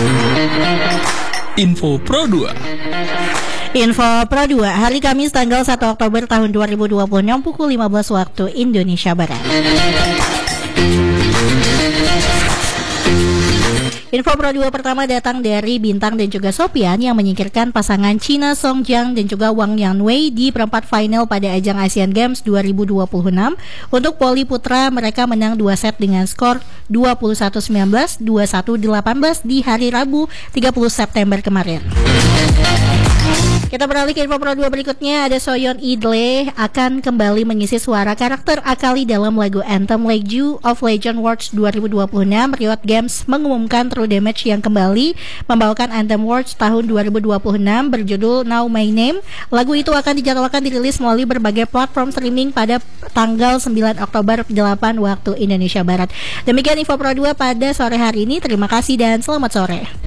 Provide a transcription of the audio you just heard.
Info Pro 2. Info Pro 2 hari Kamis tanggal 1 Oktober tahun 2026 pukul 15 waktu Indonesia Barat. Info Pro 2 pertama datang dari Bintang dan juga Sofian yang menyingkirkan pasangan China Songjiang dan juga Wang Yanwei di perempat final pada ajang Asian Games 2026. Untuk voli putra, mereka menang 2 set dengan skor 21-19, 21-18 di hari Rabu 30 September kemarin. Kita beralih ke info Pro 2 berikutnya. Ada Soyeon Idle akan kembali mengisi suara karakter Akali dalam lagu Anthem League of Legends Worlds 2026. Riot Games mengumumkan True Damage yang kembali membawakan Anthem Worlds tahun 2026 berjudul Now My Name. Lagu itu akan dijadwalkan dirilis melalui berbagai platform streaming pada tanggal 9 Oktober 8 waktu Indonesia Barat. Demikian info Pro 2 pada sore hari ini. Terima kasih dan selamat sore.